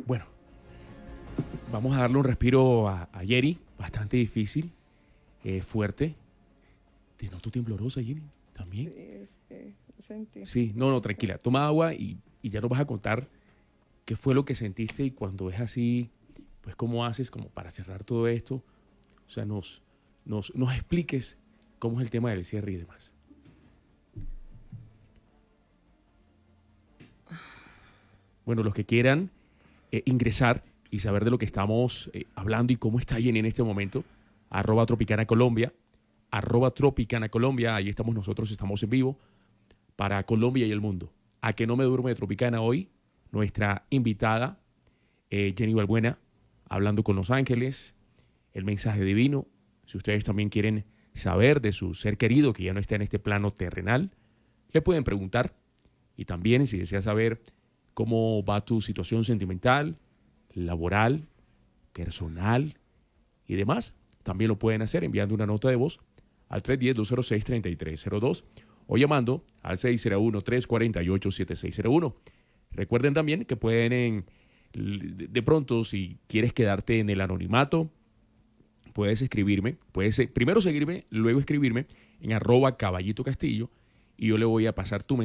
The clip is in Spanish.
Bueno, vamos a darle un respiro a Jenny, bastante difícil, fuerte. ¿Te noto temblorosa, Jenny? ¿También? Sí, sentí. Sí, no, tranquila. Toma agua y ya nos vas a contar qué fue lo que sentiste y cuando es así, pues cómo haces como para cerrar todo esto. O sea, nos expliques cómo es el tema del cierre y demás. Bueno, los que quieran ingresar y saber de lo que estamos hablando y cómo está Jenny en este momento, @Tropicana Colombia, @Tropicana Colombia, ahí estamos nosotros, estamos en vivo para Colombia y el mundo. A que no me duerme de Tropicana hoy, nuestra invitada, Jenny Balbuena, hablando con Los Ángeles, el mensaje divino. Si ustedes también quieren saber de su ser querido que ya no está en este plano terrenal, le pueden preguntar. Y también si desea saber cómo va tu situación sentimental, laboral, personal y demás, también lo pueden hacer enviando una nota de voz al 310-206-3302 o llamando al 601-348-7601. Recuerden también que pueden, de pronto, si quieres quedarte en el anonimato, puedes escribirme, puedes primero seguirme, luego escribirme en @Caballito Castillo y yo le voy a pasar tu mensaje